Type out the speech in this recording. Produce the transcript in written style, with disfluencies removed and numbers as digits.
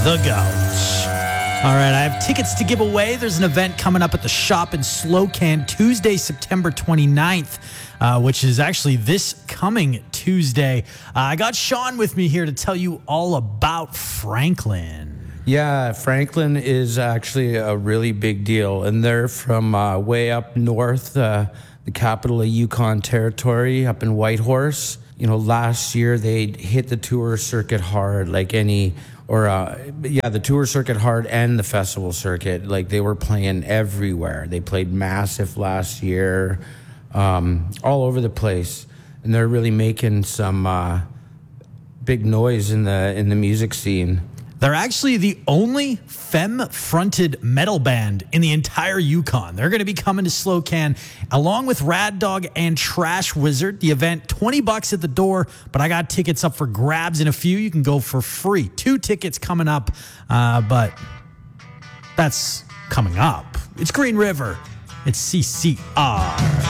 The Gouch. All right, I have tickets to give away. There's an event coming up at the shop in Slocan Tuesday, September 29th, which is actually this coming Tuesday. I got Sean with me here to tell you all about Franklin. Yeah, Franklin is actually a really big deal, and they're from way up north, the capital of Yukon Territory, up in Whitehorse. You know, last year they hit the tour circuit hard, like the tour circuit hard and the festival circuit. Like, they were playing everywhere. They played massive last year, all over the place, and they're really making some big noise in the music scene. They're actually the only femme-fronted metal band in the entire Yukon. They're going to be coming to Slocan along with Rad Dog and Trash Wizard. The event, $20 at the door, but I got tickets up for grabs in a few. You can go for free. 2 tickets coming up, but that's coming up. It's Green River. It's CCR.